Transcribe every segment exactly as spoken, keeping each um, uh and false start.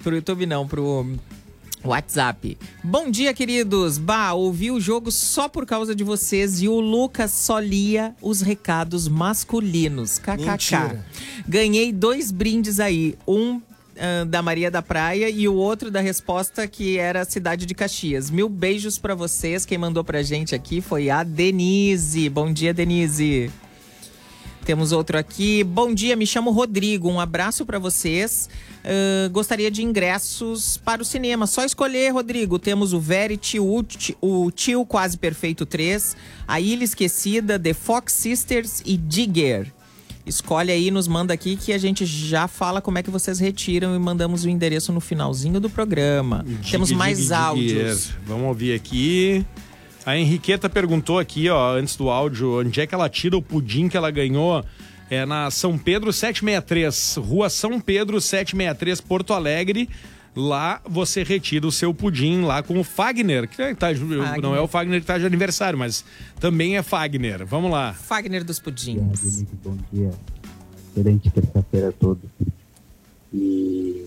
Pro YouTube não, pro WhatsApp. Bom dia, queridos. Bah, ouvi o jogo só por causa de vocês e o Lucas só lia os recados masculinos. K K K. Mentira. Ganhei dois brindes aí. Um uh, da Maria da Praia e o outro da resposta que era Cidade de Caxias. Mil beijos pra vocês. Quem mandou pra gente aqui foi a Denise. Bom dia, Denise. Temos outro aqui. Bom dia, me chamo Rodrigo. Um abraço pra vocês. Uh, gostaria de ingressos para o cinema. Só escolher, Rodrigo. Temos o Verity, o, o Tio Quase Perfeito três, A Ilha Esquecida, The Fox Sisters e Digger. Escolhe aí, nos manda aqui que a gente já fala como é que vocês retiram e mandamos o endereço no finalzinho do programa. Dig, Temos mais dig, áudios. Dig. Vamos ouvir aqui. A Henriqueta perguntou aqui, ó, antes do áudio, onde é que ela tira o pudim que ela ganhou. É na São Pedro setecentos e sessenta e três, Rua São Pedro setecentos e sessenta e três, Porto Alegre. Lá você retira o seu pudim lá com o Fagner, que tá, Fagner. Não é o Fagner que tá de aniversário, mas também é Fagner. Vamos lá. Fagner dos pudins. Bom dia. Excelente terça-feira a todos. E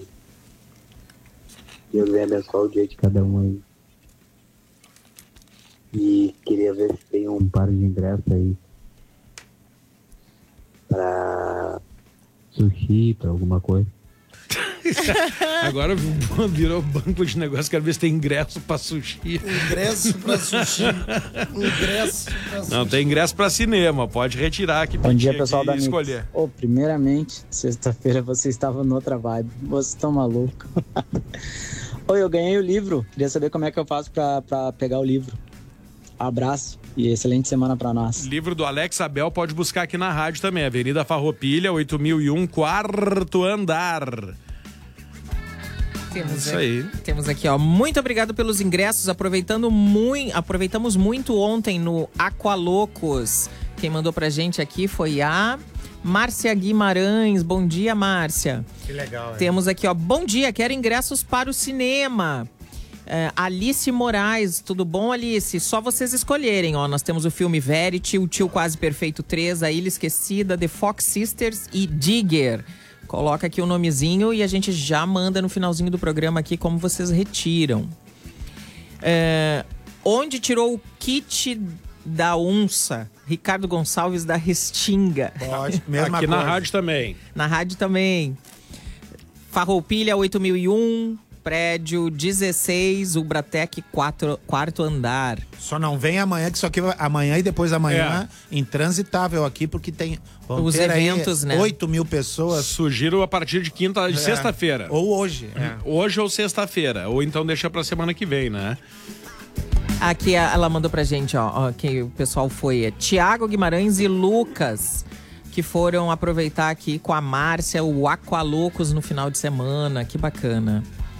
Deus venha abençoar o dia de cada um aí. E queria ver se tem um par de ingressos aí pra sushi, pra alguma coisa. Agora virou banco de negócio, quero ver se tem ingresso pra sushi. Ingresso pra sushi. Ingresso pra sushi. Não, tem ingresso pra cinema, pode retirar aqui. Bom dia, pessoal da Mix. Escolher. Oh, primeiramente, sexta-feira você estava noutra vibe. Vocês estão malucos. Oi, eu ganhei o livro. Queria saber como é que eu faço pra, pra pegar o livro. Abraço e excelente semana pra nós. Livro do Alex Abel pode buscar aqui na rádio também. Avenida Farroupilha, oito mil e um, quarto andar. Temos Isso aí. Temos aqui, ó. Muito obrigado pelos ingressos. Aproveitando muito, aproveitamos muito ontem no Aqualocos. Quem mandou pra gente aqui foi a Márcia Guimarães. Bom dia, Márcia. Que legal, hein? Temos aqui, ó. Bom dia, quero ingressos para o cinema. É, Alice Moraes, tudo bom, Alice? Só vocês escolherem, ó. Nós temos o filme Verity, o Tio Quase Perfeito três, A Ilha Esquecida, The Fox Sisters e Digger. Coloca aqui o nomezinho e a gente já manda no finalzinho do programa aqui como vocês retiram. É, onde tirou o kit da onça? Ricardo Gonçalves da Restinga. Pode, mesma aqui coisa. na rádio também. Na rádio também. Farroupilha oito mil e um, prédio dezesseis, Ubratec quatro, quarto andar. Só não vem amanhã, que isso aqui vai, amanhã e depois amanhã, é. intransitável aqui, porque tem os eventos, aí né? oito mil pessoas. Sugiro a partir de quinta, de é. sexta-feira. Ou hoje. É. Hoje ou sexta-feira. Ou então deixa pra semana que vem, né? Aqui ela mandou pra gente, ó, ó que o pessoal foi. É Tiago Guimarães e Lucas, que foram aproveitar aqui com a Márcia o Aqualocos no final de semana. Que bacana.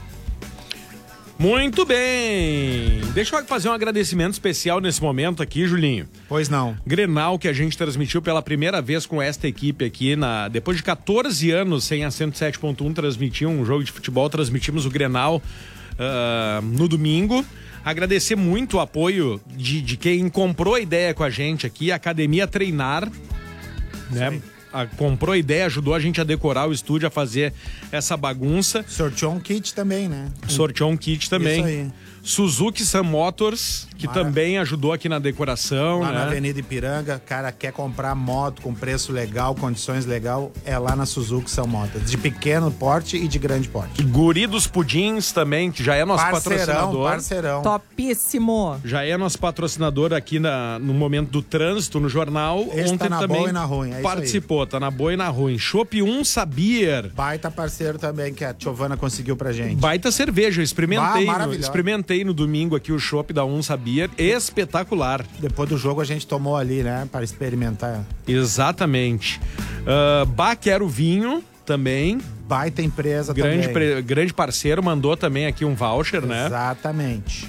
Muito bem! Deixa eu fazer um agradecimento especial nesse momento aqui, Julinho. Pois não. Grenal, que a gente transmitiu pela primeira vez com esta equipe aqui, na, depois de quatorze anos sem a cento e sete ponto um transmitir um jogo de futebol, transmitimos o Grenal uh, no domingo. Agradecer muito o apoio de, de quem comprou a ideia com a gente aqui, a Academia Treinar, né? A, comprou a ideia, ajudou a gente a decorar o estúdio, a fazer essa bagunça. Sorteou um kit também, né? Sorteou um kit também. Isso aí. Suzuki Sun Motors, que Mara... também ajudou aqui na decoração. Lá né? na Avenida Ipiranga, cara, quer comprar moto com preço legal, condições legal, é lá na Suzuki Sun Motors. De pequeno porte e de grande porte. Guri dos Pudins também, que já é nosso parceirão, patrocinador. Parceirão, Topíssimo. Já é nosso patrocinador aqui na, no momento do trânsito, no jornal. Esse Ontem tá na também boa e na ruim, é participou, isso aí. Tá na boa e na ruim. Chopp um Sabier. Baita parceiro também, que a Giovana conseguiu pra gente. Baita cerveja, eu experimentei, Ah, no, experimentei no domingo aqui o chopp da Um Sabier, espetacular. Depois do jogo a gente tomou ali, né, para experimentar. Exatamente. Uh, Bah Quero Vinho também. Baita empresa grande também. Pre, grande parceiro, mandou também aqui um voucher, né? Exatamente.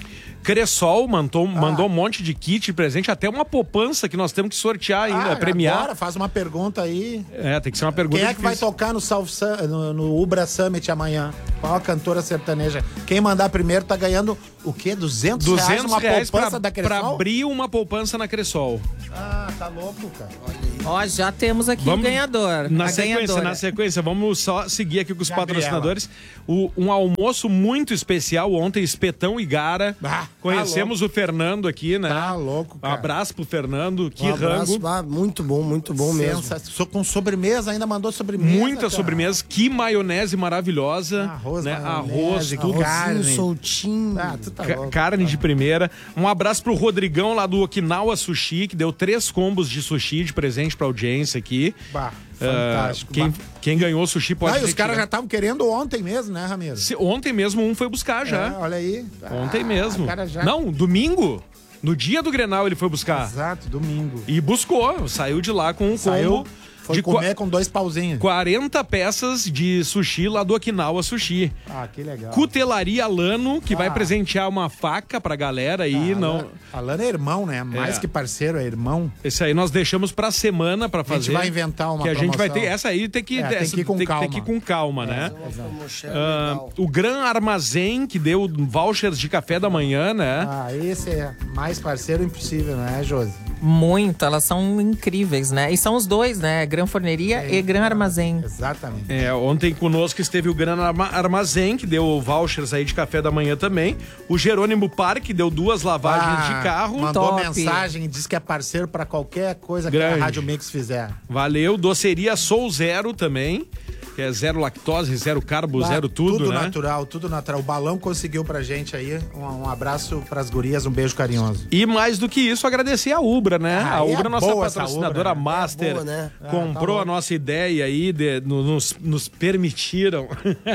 Cressol mandou, ah. mandou um monte de kit de presente, até uma poupança que nós temos que sortear ainda, ah, premiar. Agora, faz uma pergunta aí. É, tem que ser uma pergunta Quem é que difícil. vai tocar no, South, no, no Ubra Summit amanhã? Qual a cantora sertaneja? Quem mandar primeiro tá ganhando o quê? duzentos reais uma reais poupança pra, da Cressol? pra abrir uma poupança na Cressol. Ah, tá louco, cara. Ó, já temos aqui Vamos, o ganhador. Na a sequência, ganhadora. na sequência, vamos só seguir aqui com os Gabriela. patrocinadores. O, um almoço muito especial ontem, Espetão e Gara. Ah, Conhecemos tá o Fernando aqui, né? Tá louco, cara. Um abraço pro Fernando, que Um abraço, rango. ah, muito bom, muito bom mesmo. Sensa... Com sobremesa, ainda mandou sobremesa. Muita cara. sobremesa, que maionese maravilhosa. Arroz, né? maionese, Arroz, tudo. carne. soltinho. Ah, tu tá Ca- louco. carne de primeira. Um abraço pro Rodrigão lá do Okinawa Sushi, que deu três combos de sushi de presente pra audiência aqui. Bah, Ah, fantástico. quem, bah. quem ganhou sushi pode Ah, e os retirar. caras já estavam querendo ontem mesmo, né, Ramiro? Se- Ontem mesmo um foi buscar já. É, olha aí. Ontem Ah, mesmo. cara já- Não, domingo. No dia do Grenal ele foi buscar. Exato, domingo. E buscou. Saiu de lá com um Saiu, combo foi de comer qua- com dois pauzinhos. quarenta peças de sushi lá do Okinawa Sushi. Ah, que legal. Cutelaria Lano, que Ah. vai presentear uma faca pra galera aí. Ah, não... Alan- Alan é irmão, né? Mais É. que parceiro, é irmão. Esse aí nós deixamos pra semana pra A fazer. gente vai inventar uma Que a gente vai promoção. ter. Essa aí tem que, É, tem essa que ir com tem, calma. tem que ir com calma, né? Promoção Ah, legal. o Gran Armazém, que deu vouchers de café da manhã, né? Ah, esse é mais parceiro impossível, né, Josi? Muito, elas são incríveis, né? E são os dois, né? Gran Forneria e Gran Armazém. Exatamente. É, ontem conosco esteve o Gran Arma- Armazém, que deu vouchers aí de café da manhã também. O Jerônimo Parque deu duas lavagens Ah, de carro. Mandou Top. mensagem e disse que é parceiro pra qualquer coisa que Grande. a Rádio Mix fizer. Valeu. Doceria Sou Zero também, que é zero lactose, zero carbo, Ah, zero tudo, Tudo né? natural, tudo natural. O Balão conseguiu pra gente aí. Um, um abraço pras gurias, um beijo carinhoso. E mais do que isso, agradecer a Ubra, né? Ah, a é Ubra, nossa boa essa patrocinadora Ubra, né? master, É boa, né? comprou Ah, tá a nossa ideia aí, de- no- nos, nos permitiram.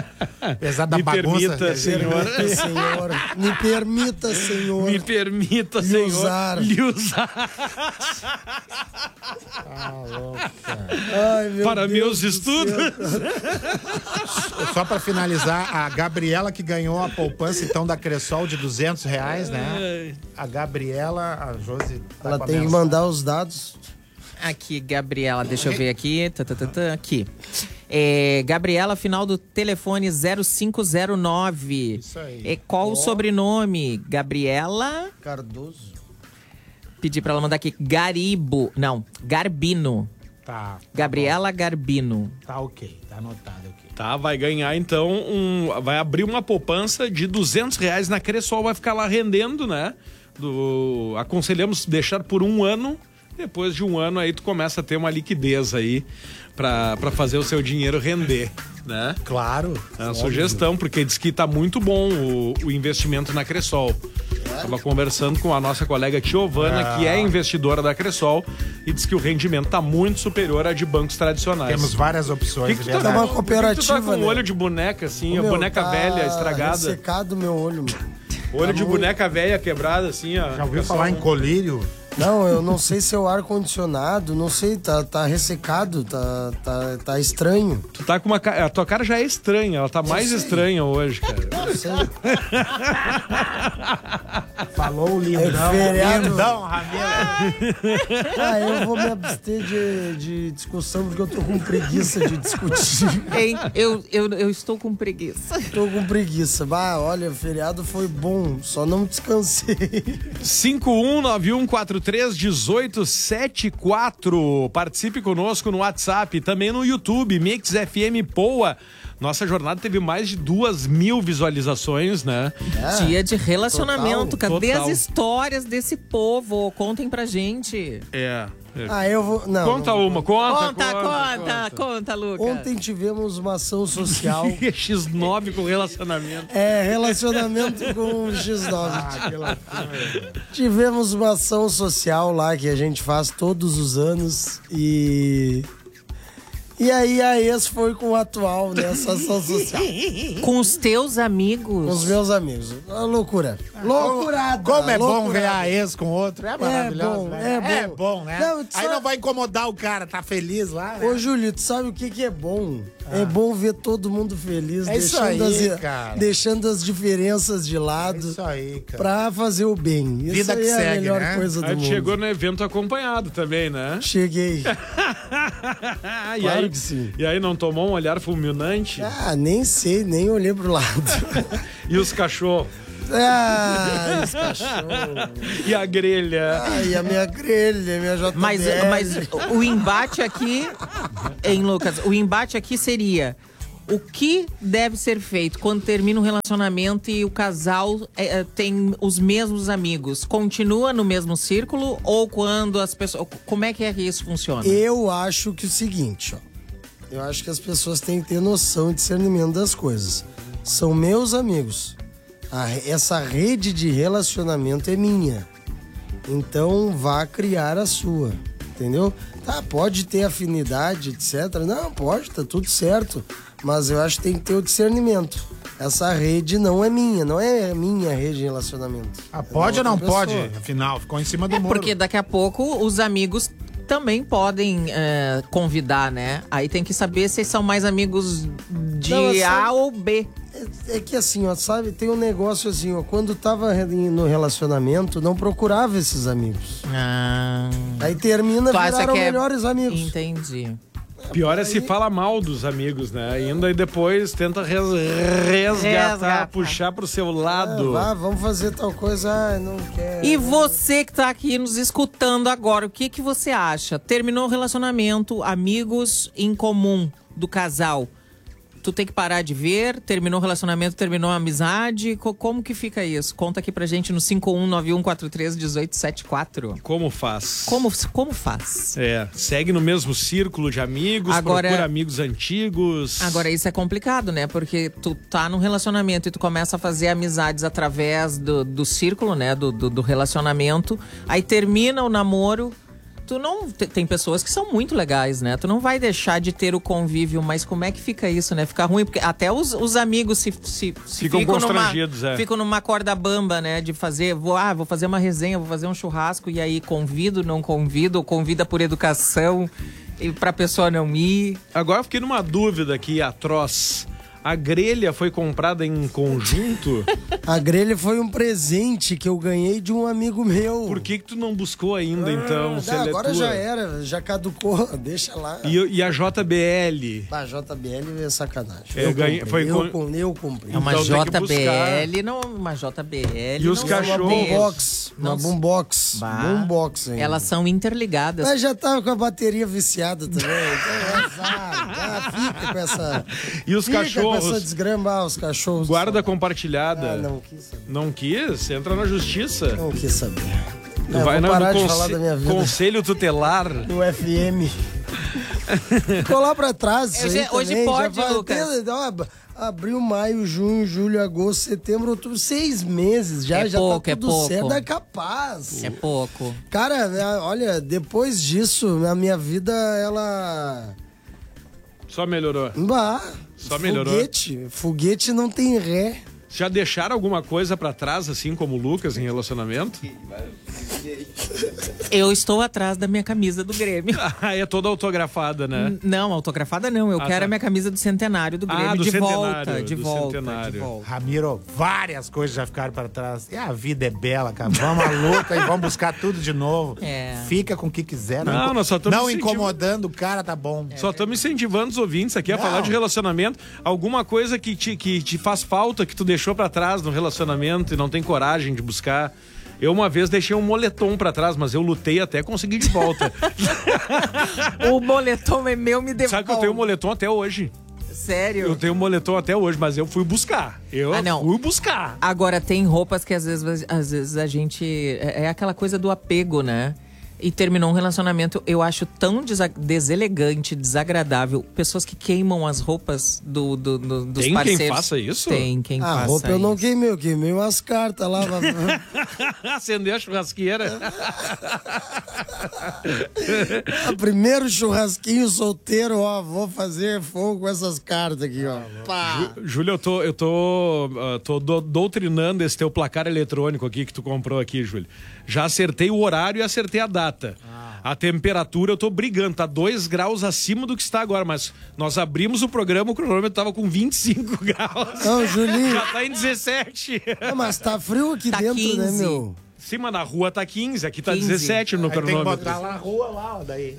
Apesar da Me bagunça. permita, senhor. Permita, senhor. Me permita, senhor. Me permita, Lhe senhor, usar. lhe usar Ai, meu para Deus meus do estudos. céu. Só pra finalizar, a Gabriela que ganhou a poupança então da Cressol de duzentos reais, né? A Gabriela, a Josi tá Ela com a tem que mensagem. mandar os dados. Aqui, Gabriela, deixa eu ver aqui. Tá, tá, tá, tá, aqui. É, Gabriela, final do telefone zero cinco zero nove. Isso aí. É, qual o sobrenome? Gabriela. Cardoso. Pedi pra ela mandar aqui. Garibo. Não, Garbino. Tá, Gabriela Garbino. tá ok, tá anotado aqui. Tá, vai ganhar então um. Vai abrir uma poupança de duzentos reais na Cressol, vai ficar lá rendendo, né? Do, aconselhamos deixar por um ano. Depois de um ano aí tu começa a ter uma liquidez aí pra, pra fazer o seu dinheiro render, né? Claro. É uma sugestão, porque diz que tá muito bom o, o investimento na Cressol. Tava conversando com a nossa colega Tiovana, que é investidora da Cressol, e diz que o rendimento tá muito superior a de bancos tradicionais. Temos várias opções, Que que é tu tá, É uma verdade. com- por que que tu tá cooperativa, com um né? olho de boneca assim, Ô, a meu, boneca tá velha estragada? Ressecado meu olho, meu. Olho de Tá boneca velha quebrada assim, ó. Já ouviu Pessoal, falar em colírio? Não, eu não sei se é o ar-condicionado, não sei, tá, tá ressecado, tá, tá, tá estranho. Tu tá com uma ca- a tua cara já é estranha, ela tá mais estranha hoje, cara. Não sei. Falou o lindão. É feriado. Lindão, Ramiro. Ah, eu vou me abster de, de discussão porque eu tô com preguiça de discutir. Hein? Eu, eu, eu estou com preguiça. Tô com preguiça. Bah, olha, o feriado foi bom, só não descansei. cinco um nove um quatro três um oito sete quatro. Participe conosco no WhatsApp, também no YouTube, Mix F M Poa. Nossa jornada teve mais de duas mil visualizações, né? Dia de relacionamento. Total, Cadê total. as histórias desse povo? Contem pra gente. É. é. Ah, eu vou. Não. Conta não- uma, conta, Conta, conta, conta, Lucas. Ontem tivemos uma ação social. X nove com relacionamento. É, relacionamento com o X nove. Tivemos uma ação social lá que a gente faz todos os anos e. E aí a ex foi com o atual nessa ação social. Com os teus amigos. Com os meus amigos. Uma loucura. Loucurada. Como é bom loucurada. ver a ex com outro. É maravilhoso, bom, né? é bom. É bom, né? Não, tu Aí sabe- não vai incomodar o cara, tá feliz lá, né? Ô, Júlio, tu sabe o que que é bom? É bom ver todo mundo feliz, É isso deixando, aí, as, cara. deixando as diferenças de lado. É isso aí, cara. Pra fazer o bem. Isso Vida aí que é segue, a melhor né? coisa do Aí mundo. chegou no evento acompanhado também, né? Cheguei. e, Claro aí, que sim. e aí não tomou um olhar fulminante? Ah, nem sei, nem olhei pro lado. E os cachorros? Ah, esse cachorro. E a grelha? Ah, e a minha grelha, minha J B L. Mas, mas o embate aqui, hein, Lucas? O embate aqui seria: o que deve ser feito quando termina um relacionamento e o casal é, tem os mesmos amigos? Continua no mesmo círculo ou quando as pessoas... Como é que é que isso funciona? Eu acho que o seguinte, ó. Eu acho que as pessoas têm que ter noção e discernimento das coisas. São meus amigos. A, essa rede de relacionamento é minha. Então vá criar a sua. Entendeu? Tá, pode ter afinidade, etcétera. Não, pode, tá tudo certo. Mas eu acho que tem que ter o discernimento. Essa rede não é minha, não é minha rede de relacionamento. Ah, pode É ou não outra pode? pessoa. Afinal, ficou em cima do É muro. porque daqui a pouco os amigos também podem é, convidar, né? Aí tem que saber se são mais amigos de Não, é só- A ou B. É, é que assim, ó, sabe, tem um negócio assim, ó, quando tava re- no relacionamento, não procurava esses amigos. Ah, Aí termina, tu acha viraram que é... melhores amigos. Entendi. Pior é se fala mal dos amigos, né? Ainda e depois tenta res- resgatar, Resgatar. puxar pro seu Ah, lado. vá, vamos fazer tal coisa, ah, não quer. E você que tá aqui nos escutando agora, o que que você acha? Terminou o relacionamento, amigos em comum do casal. Tu tem que parar de ver, terminou o relacionamento, terminou a amizade. Co- Como que fica isso? Conta aqui pra gente no cinco um nove um quatro três um oito sete quatro. Como faz? Como, como faz? É, segue no mesmo círculo de amigos, Agora- procura amigos antigos. Agora, isso é complicado, né? Porque tu tá num relacionamento e tu começa a fazer amizades através do, do círculo, né? Do, do, do relacionamento. Aí termina o namoro. Tu não... te- Tem pessoas que são muito legais, né? Tu não vai deixar de ter o convívio, mas como é que fica isso, né? Fica ruim, porque até os, os amigos se, se, se Ficam numa, constrangidos, é. ficam numa corda bamba, né? De fazer, vou, ah, vou fazer uma resenha, vou fazer um churrasco, e aí convido, não convido, ou convida por educação, e pra pessoa não ir. Agora eu fiquei numa dúvida aqui, atroz. A grelha foi comprada em conjunto? A grelha foi um presente que eu ganhei de um amigo meu. Por que que tu não buscou ainda, então? Ah, se ela é agora tua? já era, já caducou, deixa lá. E, e a J B L? A J B L é sacanagem. É, eu, ganhei- comprei, foi eu, com- com- eu comprei. É uma Então tem que J B L, não, uma J B L. E os não é uma cachorros? Uma B. boombox, uma Não- boombox, Bah. boombox ainda. Elas são interligadas. Mas já tava com a bateria viciada também, então é azar, já fica com essa... E os fica cachorros? com essa desgrama, ah, os cachorros... Guarda compartilhada. Ah, não quis saber. Não quis? Entra na justiça. Não quis saber. Tu É, vai vou na- parar no de conse- falar da minha vida. Conselho tutelar. No F M. Ficou lá pra trás isso Hoje- aí hoje também, pode, já vai Lucas. ter- ó, abril, maio, junho, julho, agosto, setembro, outubro, seis meses já, É já pouco, tá é tudo pouco. certo, é capaz. É pouco. Cara, né, olha, depois disso, a minha vida, ela... Só melhorou. Bah, Só melhorou. Foguete, foguete não tem ré. Já deixaram alguma coisa pra trás, assim como o Lucas em relacionamento? Eu estou atrás da minha camisa do Grêmio. Ah, é toda autografada, né? N- Não, autografada não. Eu Ah, quero tá. a minha camisa do centenário do Ah, Grêmio do de centenário, volta, de do volta, centenário. de volta. Ramiro, várias coisas já ficaram para trás. E a vida é bela, cara. Vamos à luta e vamos buscar tudo de novo. É. Fica com o que quiser. Não, inco- nós só estamos Não incentivando. incomodando o cara, tá bom. Só estamos incentivando os ouvintes aqui a Não. falar de relacionamento. Alguma coisa que te, que te faz falta, que tu deixou pra trás no relacionamento e não tem coragem de buscar. Eu uma vez deixei um moletom pra trás, mas eu lutei até conseguir de volta. O moletom é meu, me devolve. Sabe que eu tenho um moletom até hoje? Sério? Eu tenho um moletom até hoje, mas eu fui buscar. Eu Ah, não. fui buscar. Agora, tem roupas que às vezes, às vezes a gente... É é aquela coisa do apego, né? E terminou um relacionamento, eu acho tão desa- deselegante, desagradável. Pessoas que queimam as roupas do, do, do- dos Tem quem parceiros. faça isso? Tem quem A faça roupa eu não isso. queimei, eu queimei umas cartas lá. Acender a churrasqueira. A primeiro churrasquinho solteiro, ó, vou fazer fogo com essas cartas aqui, ó. Pá. Júlio, eu tô, eu tô, ah, tô do- doutrinando esse teu placar eletrônico aqui que tu comprou aqui, Júlio. Já acertei o horário e acertei a data. data. A temperatura, eu tô brigando, tá dois graus acima do que está agora, mas nós abrimos o programa, o cronômetro tava com vinte e cinco graus. Não, Julinho. Já tá em dezessete. É, mas tá frio aqui Tá dentro, quinze. né, meu? Sim, mas na rua tá quinze, aqui tá quinze. dezessete no Aí tem que cronômetro. botar lá na rua, lá, ó, daí.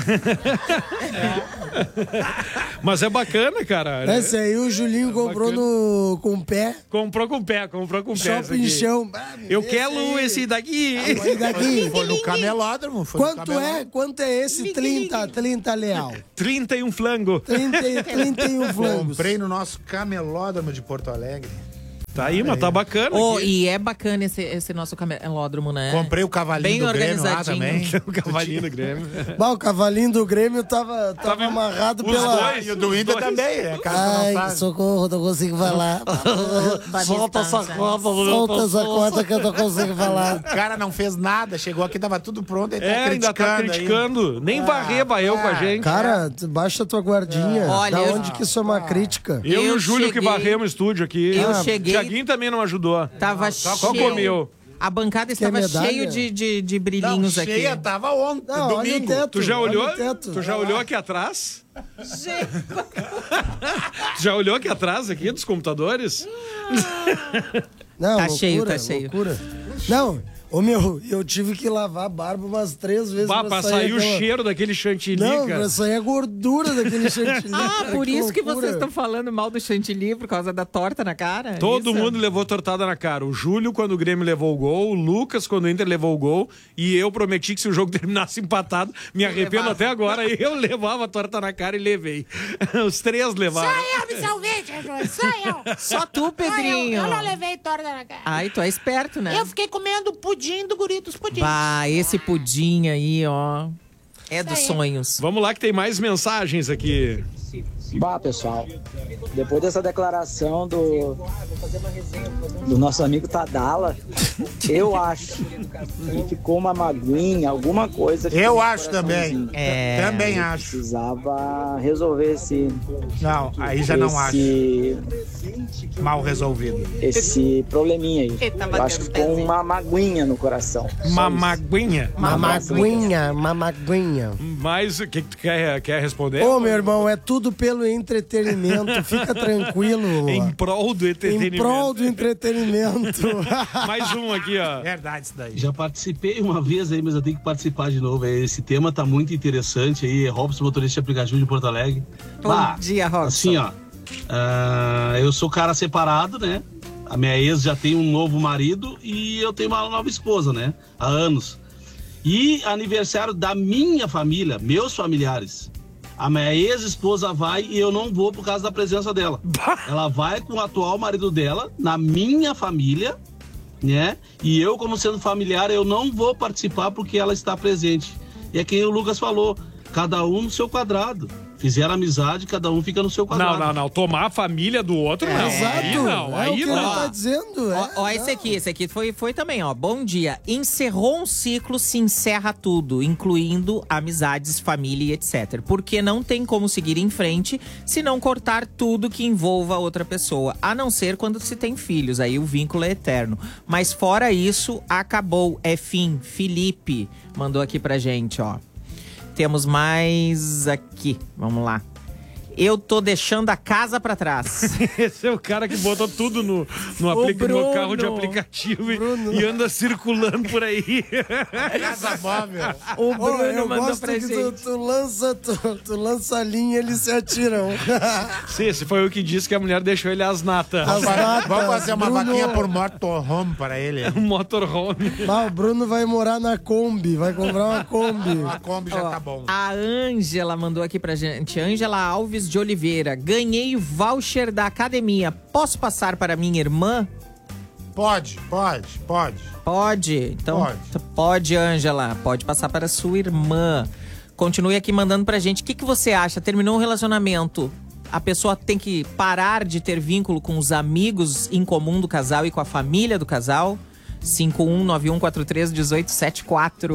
Mas é bacana, cara. Esse aí o Julinho comprou bacana. no, com o pé. Comprou com pé, comprou com pé. esse Shopping aqui. chão. Ah, Eu esse quero aí. esse daqui. Aí daqui. Foi no camelódromo. Foi no Quanto camelódromo. é? Quanto é esse trinta, trinta leal? trinta e um flango. trinta, e- trinta e um flangos. Comprei no nosso camelódromo de Porto Alegre. Tá aí, mas tá bacana. Oh, aqui. e é bacana esse, esse nosso camelódromo, né? Comprei o cavalinho Bem do Grêmio lá organizadinho. também. O cavalinho do Grêmio. Bah, o cavalinho do Grêmio tava, tava, Tava- amarrado os pela... dois. E o do Inter Dois. também. É, caso tu não Ai, sabe. socorro, não consigo falar. Solta essa Solta essa conta que eu não consigo falar. O cara não fez nada, chegou aqui, tava tudo pronto, ele tá É, ainda tá criticando. criticando. Nem varrer varreu com a gente. Cara, tu baixa a tua guardinha. Olha, da eu- onde que isso é uma crítica? Eu, e Eu o Júlio que cheguei- varremos o estúdio aqui. Eu Ah, cheguei- Thiaguinho também não ajudou. Tava Só cheio. comeu. A bancada Quer estava medalha? cheio de, de, de Não, brilhinhos aqui. cheia, tava ontem, Não, olha o domingo. teto. Tu já olha olhou? o teto. Tu já olhou aqui atrás? Gente, Tu já olhou aqui atrás aqui dos computadores? Não, Tá loucura, cheio, tá cheio. loucura. Não, ô meu, eu tive que lavar a barba umas três vezes Bah, pra pra sair sair o aquela- cheiro daquele chantilly, Não, cara. pra sair a gordura daquele chantilly. ah, cara, por isso que loucura. vocês estão falando mal do chantilly por causa da torta na cara? Todo Isso? mundo levou tortada na cara. O Júlio, quando o Grêmio levou o gol, o Lucas, quando o Inter levou o gol, e eu prometi que se o jogo terminasse empatado, me arrependo levava. até agora, eu levava a torta na cara e levei. Os três levaram. Eu me salvei, Jesus, só eu. Só tu, Só eu. Pedrinho. Eu não levei torta na cara. Ai, tu é esperto, né? Eu fiquei comendo pudim do guri dos pudim. Bah, esse pudim aí, ó. É dos aí. sonhos. Vamos lá que tem mais mensagens aqui. Bah, pessoal, depois dessa declaração do, do nosso amigo Tadala, eu acho que ficou uma magoinha, alguma coisa. ficou Eu no acho também. coraçãozinho. É. Também acho. Precisava resolver esse, Não, aí já não acho. esse, Mal resolvido. esse probleminha aí. Ele tá Eu acho que batendo ficou pezinho. uma magoinha no coração. Uma maguinha. Mamaguinha, mamaguinha. Mas o que, que tu quer, quer responder? Ô, meu irmão, é tudo pelo entretenimento. Fica tranquilo. Em prol do Em entretenimento. prol do entretenimento. Mais um aqui, ó. Verdade isso daí. Já participei uma vez aí, mas eu tenho que participar de novo. Esse tema tá muito interessante aí. Robson, motorista de aplicativo de Porto Alegre. Bom Bah, dia, Robson. Assim, ó. ah, eu sou cara separado, né? A minha ex já tem um novo marido e eu tenho uma nova esposa, né? Há anos. E aniversário da minha família, meus familiares. A minha ex-esposa vai e eu não vou por causa da presença dela. Ela vai com o atual marido dela, na minha família, né? E eu, como sendo familiar, eu não vou participar porque ela está presente. E é quem o Lucas falou, cada um no seu quadrado. Fizeram amizade, cada um fica no seu quadrado. Não, não, não. Tomar a família do outro, não. Exato. Aí não, é aí o que não. ele tá dizendo. Ó, é, ó, esse não. aqui, esse aqui foi, foi também, ó. Bom dia. Encerrou um ciclo, se encerra tudo, incluindo amizades, família e etcétera. Porque não tem como seguir em frente se não cortar tudo que envolva outra pessoa. A não ser quando se tem filhos, aí o vínculo é eterno. Mas fora isso, acabou. É fim. Felipe mandou aqui pra gente, ó. Temos mais aqui. Vamos lá. Eu tô deixando a casa pra trás. Esse é o cara que botou tudo no, no, O aplica- no Bruno. carro de aplicativo e, e anda circulando por aí. Casa móvel. O Ô, Bruno eu mandou gosto pra que gente. tu, tu lança, tu, tu lança a linha e eles se atiram. Sim, esse foi o que disse que a mulher deixou ele às natas. As natas, Vamos fazer uma Bruno. vaquinha por motorhome para ele. Um motorhome. Ah, o Bruno vai morar na Kombi, vai comprar uma Kombi. A Kombi já Ó, tá bom. A Ângela mandou aqui pra gente. Ângela Alves de Oliveira. Ganhei o voucher da academia. Posso passar para minha irmã? Pode, pode, pode. Pode. Então, Pode. t- pode, Ângela. Pode passar para sua irmã. Continue aqui mandando pra gente. O que, que você acha? Terminou um relacionamento? A pessoa tem que parar de ter vínculo com os amigos em comum do casal e com a família do casal? cinco um nove um quatro três um oito sete quatro.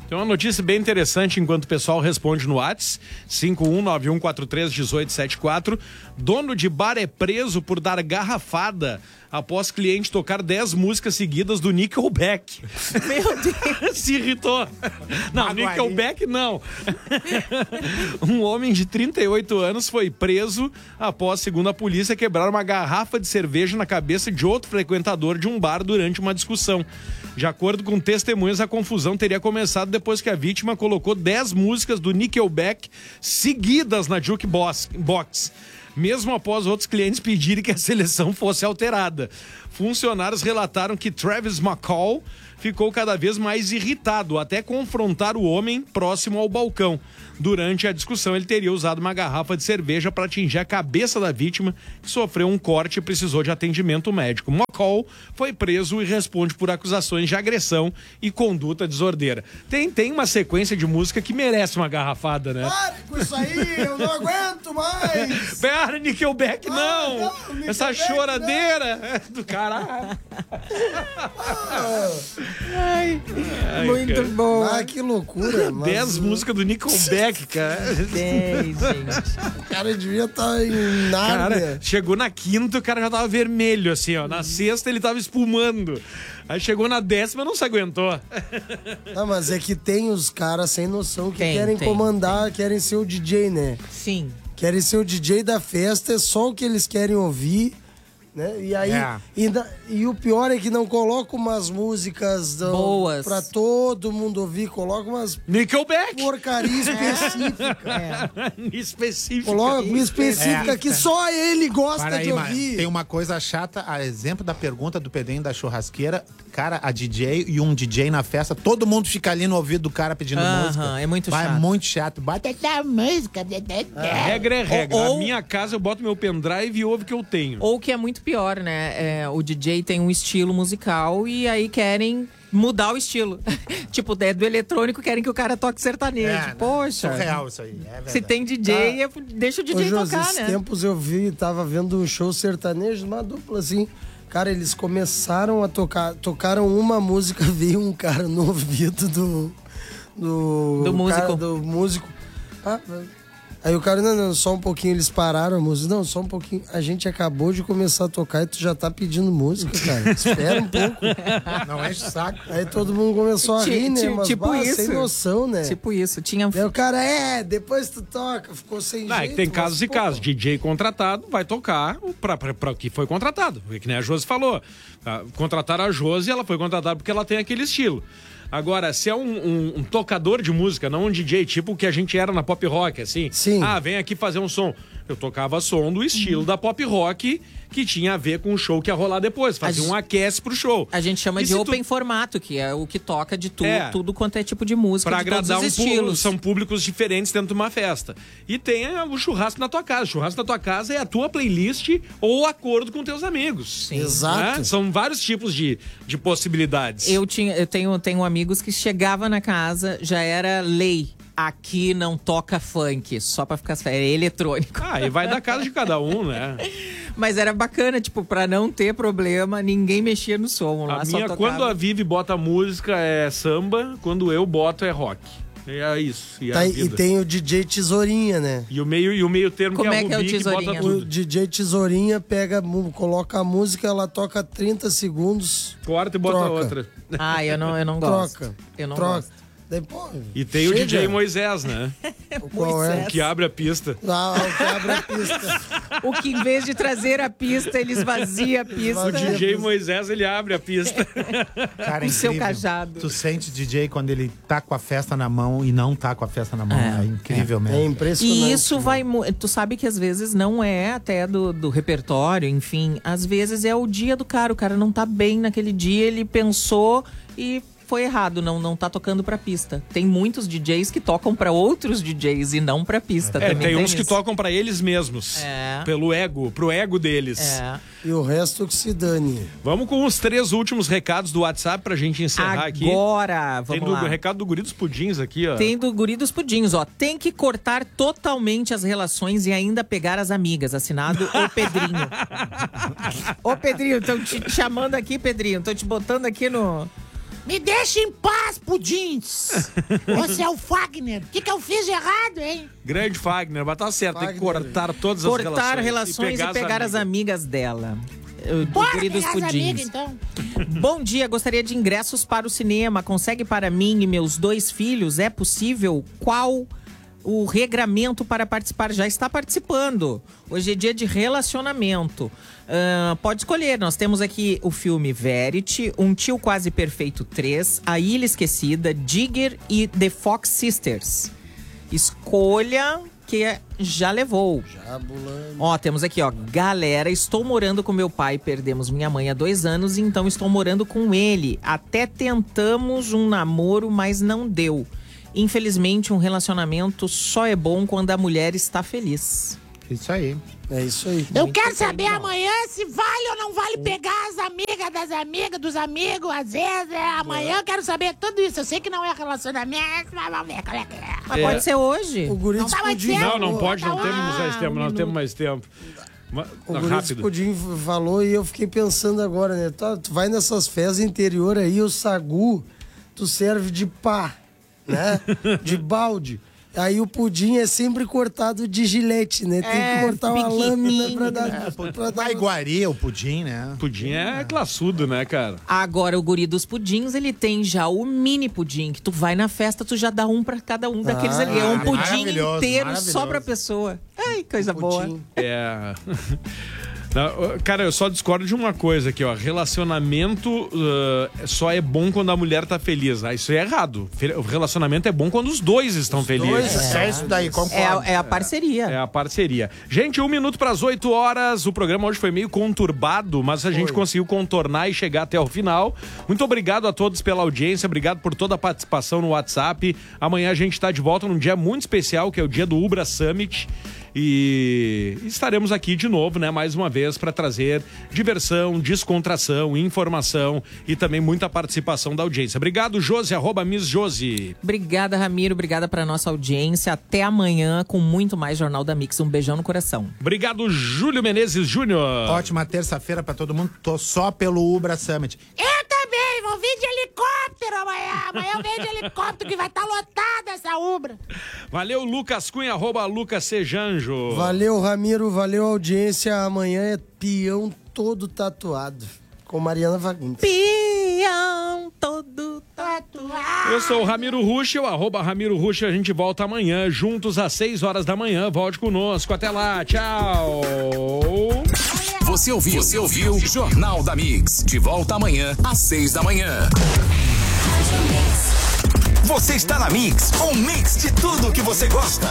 Tem uma notícia bem interessante enquanto o pessoal responde no WhatsApp, cinco um nove um quatro três um oito sete quatro. Dono de bar é preso por dar garrafada após cliente tocar dez músicas seguidas do Nickelback. Meu Deus! Se irritou. Não, Maguari. Nickelback não. Um homem de trinta e oito anos foi preso após, segundo a polícia, quebrar uma garrafa de cerveja na cabeça de outro frequentador de um bar durante uma discussão. De acordo com testemunhas, a confusão teria começado depois que a vítima colocou dez músicas do Nickelback seguidas na jukebox. Box. Mesmo após outros clientes pedirem que a seleção fosse alterada. Funcionários relataram que Travis McCall ficou cada vez mais irritado, até confrontar o homem próximo ao balcão. Durante a discussão, ele teria usado uma garrafa de cerveja para atingir a cabeça da vítima, que sofreu um corte e precisou de atendimento médico. McCall foi preso e responde por acusações de agressão e conduta desordeira. Tem, tem uma sequência de música que merece uma garrafada, né? Pare com isso aí, eu não aguento mais! Pera, Nickelback, não! Ah, não, Nickelback, Essa choradeira é do caralho! Ai, Ai, muito cara. bom. Ah, que loucura, mas Dez músicas do Nickelback, cara. Dez, gente. o cara devia estar em Cara, Nárnia. chegou na quinta, o cara já tava vermelho, assim, ó. Na sexta, ele tava espumando. Aí chegou na décima, não se aguentou. Ah, mas é que tem os caras sem noção que Tem, querem tem, comandar, querem ser o D J, né? Sim. Querem ser o D J da festa, é só o que eles querem ouvir, né? E aí, É. ainda, e o pior é que não coloca umas músicas do, Boas. pra todo mundo ouvir, coloca umas Nickelback! porcaria específica. Específico. Coloca uma específica É. que só ele gosta Para de aí, mano. ouvir. Tem uma coisa chata, a exemplo da pergunta do Pedrinho da churrasqueira, cara, a D J e um D J na festa, todo mundo fica ali no ouvido do cara pedindo Aham, música. é muito Vai, chato. É muito chato. Bota essa música. A regra é regra. Ou- Na minha casa, eu boto meu pendrive e ouve o que eu tenho. Ou que é muito pior, né? É, o D J tem um estilo musical e aí querem mudar o estilo. Tipo, é do eletrônico, querem que o cara toque sertanejo. É, Poxa. Surreal isso aí. É verdade. Se tem D J, é- deixa o D J Ô, José, tocar, esses né? tempos eu vi, tava vendo um show sertanejo, uma dupla assim. Cara, eles começaram a tocar, tocaram uma música, veio um cara no ouvido do. Do, Do músico. cara, do músico. Ah, aí o cara, não, não, só um pouquinho, eles pararam a música. Não, só um pouquinho. A gente acabou de começar a tocar e tu já tá pedindo música, cara. Espera um pouco. Não enche o saco. Aí todo mundo começou a Ti- rir, né? ti- Mas, tipo bah, isso. sem noção, né? Tipo isso. Tinha. Daí o cara, é, depois tu toca, ficou sem Não, é jeito. que tem mas, casos e pô, casos. D J contratado vai tocar pra, pra, pra o que foi contratado. Porque que nem a Josi falou. Tá? Contrataram a Josi, ela foi contratada porque ela tem aquele estilo. Agora, se é um, um- um tocador de música, não um D J, tipo o que a gente era na pop rock, assim. Sim. Ah, vem aqui fazer um som. Eu tocava som do estilo da pop rock que tinha a ver com o show que ia rolar depois. Fazia A um gen- aquece pro show. A gente chama E de se tu- open formato, que é o que toca de tudo, É. tudo quanto é tipo de música, Pra de todos agradar um os público, estilos. são públicos diferentes dentro de uma festa. E tem ah, o churrasco na tua casa. O churrasco na tua casa é a tua playlist ou acordo com teus amigos. Sim. Exato. Né? São vários tipos de, de possibilidades. Eu, tinha, eu tenho, tenho amigos que chegava na casa, já era lei. Aqui não toca funk, só pra ficar... É eletrônico. Ah, e vai da casa de cada um, né? Mas era bacana, tipo, pra não ter problema, ninguém mexia no som lá, A só minha, tocava. quando a Vivi bota música é samba, quando eu boto é rock. É isso. E, a Tá, e vida. tem o D J Tesourinha, né? E o meio, e o meio termo Como que é, é a que é o Rubi, que bota tesourinha? O tudo. D J Tesourinha pega, mu- coloca a música, ela toca trinta segundos, Corta e bota troca. outra. Ah, eu não, eu não gosto. troca. Eu não troca. gosto. Daí, pô, E tem o chega. D J Moisés, né? Qual é? Que abre a pista. Ah, o que abre a pista. O que em vez de trazer a pista, ele esvazia a pista. O D J Moisés, ele abre a pista. Cara, é O seu incrível. cajado. Tu sente D J quando ele tá com a festa na mão e não tá com a festa na mão. É, É, incrível É mesmo. impressionante. E isso vai. mu- Tu sabe que às vezes não é até do, do repertório, enfim. Às vezes é o dia do cara. O cara não tá bem naquele dia, ele pensou e foi errado, não, não tá tocando pra pista. Tem muitos D Js que tocam pra outros D Js e não pra pista. É, também tem uns que isso. tocam pra eles mesmos. É. Pelo ego, pro ego deles. É. E o resto que se dane. Vamos com os três últimos recados do WhatsApp pra gente encerrar aqui. Agora, Tem vamos do, lá. recado do Guri dos Pudins aqui, ó. Tem do Guri dos Pudins, ó. Tem que cortar totalmente as relações e ainda pegar as amigas. Assinado o Pedrinho. Ô, Pedrinho, estão te chamando aqui, Pedrinho. Estão te botando aqui no... Me deixa em paz, pudins. Ô, seu Fagner, o que, que eu fiz de errado, hein? Grande Fagner, mas tá certo, tem que Fagner. cortar todas as relações. Cortar relações e pegar, as amigas dela. O Bora guri dos pegar as pudins. amigas, então. Bom dia, gostaria de ingressos para o cinema. Consegue para mim e meus dois filhos? É possível? Qual o regramento para participar? Já está participando. Hoje é dia de relacionamento. Uh, pode escolher. Nós temos aqui o filme Verity, Um Tio Quase Perfeito três, A Ilha Esquecida, Digger e The Fox Sisters. Escolha que já levou. Já bulando. Ó, temos aqui, ó. Galera, estou morando com meu pai, perdemos minha mãe há dois anos, então estou morando com ele. Até tentamos um namoro, mas não deu. Infelizmente, um relacionamento só é bom quando a mulher está feliz. Isso aí. É isso aí. Eu Muito quero saber legal. amanhã se vale ou não vale pegar as amigas das amigas, dos amigos, às vezes. É, amanhã eu quero saber tudo isso. Eu sei que não é relacionamento, mas vamos ver qual é que é. Mas É. pode ser hoje. O guri Não dos vai mais pudim. ser. Não, não pode, não Ah, temos mais tempo, um não minuto. temos mais tempo. Ma- O não, guri dos rápido. pudim falou e eu fiquei pensando agora, né? Tu, tu vai nessas festas interior aí, o sagu, tu serve de pá, né? De balde. Aí o pudim é sempre cortado de gilete, né? Tem É, que cortar uma pequenininho, lâmina pra dar... Pra dar... Uma iguaria, o pudim, né? Pudim é classudo, né, cara? Agora, o guri dos pudins, ele tem já o mini pudim, que tu vai na festa, tu já dá um pra cada um daqueles ali. É um pudim maravilhoso, inteiro maravilhoso. só pra pessoa. Ai, coisa boa. Pudim. É. Não, cara, eu só discordo de uma coisa aqui, ó. Relacionamento uh, só é bom quando a mulher tá feliz. Ah, isso é errado. Fe- O relacionamento é bom quando os dois estão felizes. Dois, é isso daí, É, concordo. a- é a parceria. É a parceria. Gente, um minuto para as oito horas. O programa hoje foi meio conturbado, mas a gente conseguiu contornar e chegar até o final. Muito obrigado a todos pela audiência. Obrigado por toda a participação no WhatsApp. Amanhã a gente está de volta num dia muito especial, que é o dia do Ubra Summit. E estaremos aqui de novo, né, mais uma vez, para trazer diversão, descontração, informação e também muita participação da audiência. Obrigado, Josi, arroba Miss Josi. Obrigada, Ramiro. Obrigada pra nossa audiência. Até amanhã com muito mais Jornal da Mix. Um beijão no coração. Obrigado, Júlio Menezes Júnior. Ótima terça-feira pra todo mundo. Tô só pelo Ubra Summit. Eu também, vou vir de helicóptero amanhã. Amanhã eu venho de helicóptero que vai estar lotada essa Ubra. Valeu, Lucas Cunha, arroba Lucas Sejanjo. Valeu, Ramiro. Valeu, audiência. Amanhã é peão todo tatuado. Com Mariana Fagundes. Peão todo tatuado. Eu sou o Ramiro Ruschel, arroba Ramiro Ruschel. A gente volta amanhã, juntos às seis horas da manhã. Volte conosco. Até lá. Tchau. Você ouviu? Você ouviu? Jornal da Mix. De volta amanhã, às seis da manhã. Você está na Mix, um mix de tudo que você gosta.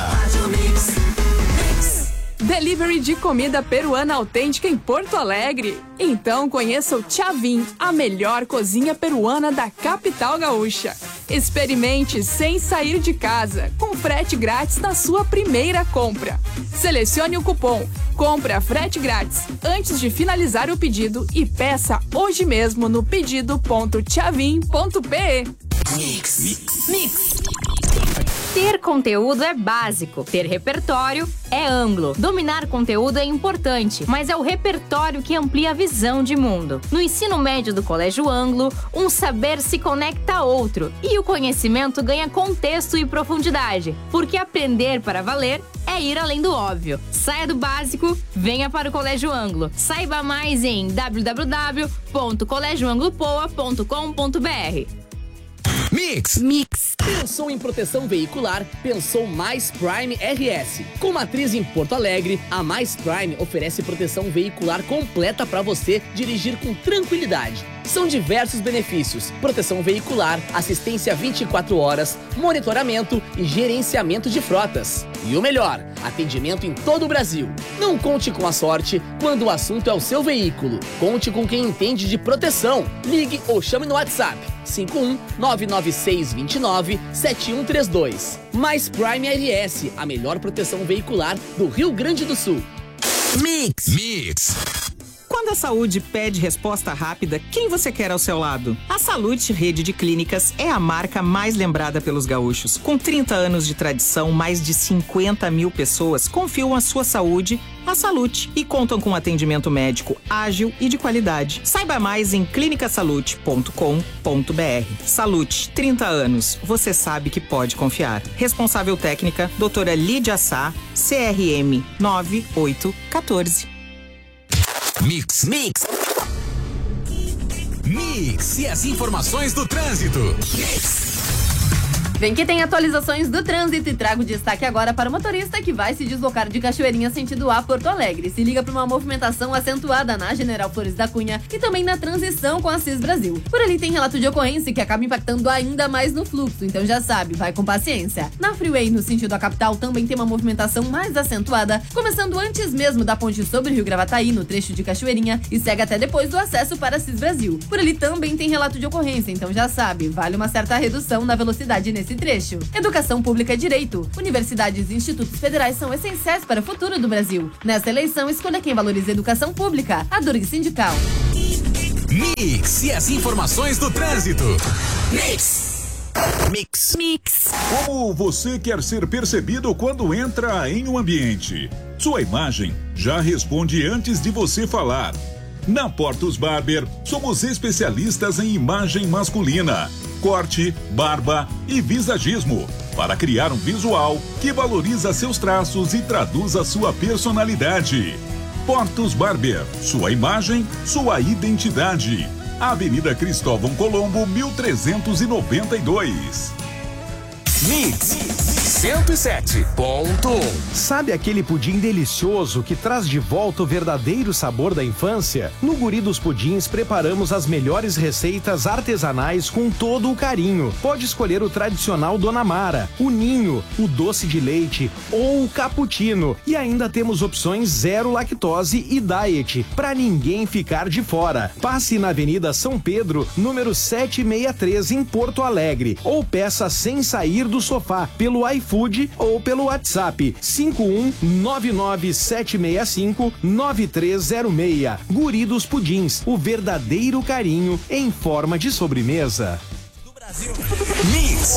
Delivery de comida peruana autêntica em Porto Alegre? Então conheça o Chavin, a melhor cozinha peruana da capital gaúcha. Experimente sem sair de casa, com frete grátis na sua primeira compra. Selecione o cupom Compra Frete Grátis antes de finalizar o pedido e peça hoje mesmo no pedido ponto chavin ponto pe. Mix. Mix. Mix. Ter conteúdo é básico, ter repertório é amplo. Dominar conteúdo é importante, mas é o repertório que amplia a visão de mundo. No ensino médio do Colégio Anglo, um saber se conecta a outro e o conhecimento ganha contexto e profundidade, porque aprender para valer é ir além do óbvio. Saia do básico, venha para o Colégio Anglo. Saiba mais em w w w ponto colégio anglo poa ponto com ponto b r. Mix. Mix. Pensou em proteção veicular? Pensou Mais Prime R S. Com matriz em Porto Alegre, a Mais Prime oferece proteção veicular completa para você dirigir com tranquilidade. São diversos benefícios: proteção veicular, assistência vinte e quatro horas, monitoramento e gerenciamento de frotas. E o melhor, atendimento em todo o Brasil. Não conte com a sorte quando o assunto é o seu veículo. Conte com quem entende de proteção. Ligue ou chame no WhatsApp cinco um nove nove seis dois nove sete um três dois. Mais Prime R S, a melhor proteção veicular do Rio Grande do Sul. Mix. Mix. Quando a saúde pede resposta rápida, quem você quer ao seu lado? A Salute Rede de Clínicas é a marca mais lembrada pelos gaúchos. Com trinta anos de tradição, mais de cinquenta mil pessoas confiam a sua saúde à Salute e contam com atendimento médico ágil e de qualidade. Saiba mais em clínica salute ponto com ponto br. Salute, trinta anos, você sabe que pode confiar. Responsável técnica, doutora Lídia Sá, C R M nove oito um quatro. Mix, mix. Mix e as informações do trânsito. Mix. Vem que tem atualizações do trânsito e trago destaque agora para o motorista que vai se deslocar de Cachoeirinha sentido a Porto Alegre. Se liga para uma movimentação acentuada na General Flores da Cunha e também na transição com a Cis Brasil. Por ali tem relato de ocorrência que acaba impactando ainda mais no fluxo, então já sabe, vai com paciência. Na Freeway, no sentido da capital, também tem uma movimentação mais acentuada, começando antes mesmo da ponte sobre o Rio Gravataí, no trecho de Cachoeirinha, e segue até depois do acesso para a Cis Brasil. Por ali também tem relato de ocorrência, então já sabe, vale uma certa redução na velocidade nesse trecho. Educação pública é direito. Universidades e institutos federais são essenciais para o futuro do Brasil. Nessa eleição, escolha quem valoriza a educação pública. A Durg Sindical. Mix e as informações do trânsito. Mix. Mix. Mix. Como você quer ser percebido quando entra em um ambiente? Sua imagem já responde antes de você falar. Na Portos Barber, somos especialistas em imagem masculina, corte, barba e visagismo, para criar um visual que valoriza seus traços e traduz a sua personalidade. Portos Barber, sua imagem, sua identidade. Avenida Cristóvão Colombo, mil trezentos e noventa e dois. Mix cento e sete ponto um. Sabe aquele pudim delicioso que traz de volta o verdadeiro sabor da infância? No Guri dos Pudins preparamos as melhores receitas artesanais com todo o carinho. Pode escolher o tradicional Dona Mara, o ninho, o doce de leite ou o cappuccino. E ainda temos opções zero lactose e diet, para ninguém ficar de fora. Passe na Avenida São Pedro, número setecentos e sessenta e três, em Porto Alegre, ou peça sem sair do sofá pelo iFood ou pelo WhatsApp cinco um nove nove sete seis cinco nove três zero seis. Guri dos Pudins, o verdadeiro carinho em forma de sobremesa. Mix.